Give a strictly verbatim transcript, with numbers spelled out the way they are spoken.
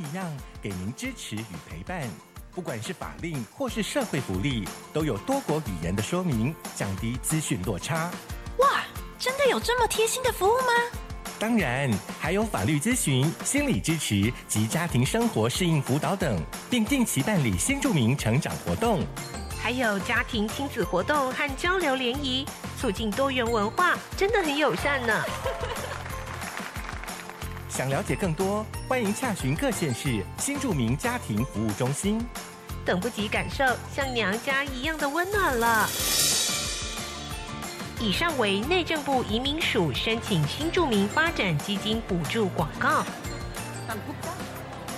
一样，给您支持与陪伴。不管是法令或是社会福利，都有多国语言的说明，降低资讯落差。 哇，真的有这么贴心的服务吗？ 当然，还有法律咨询、心理支持及家庭生活适应辅导等，并定期办理新住民成长活动， 还有家庭亲子活动和交流联谊，促进多元文化，真的很友善呢。 想了解更多，欢迎洽询各县市新住民家庭服务中心。 等不及感受像娘家一样的温暖了。以上为内政部移民署申请新住民发展基金补助广告。 但不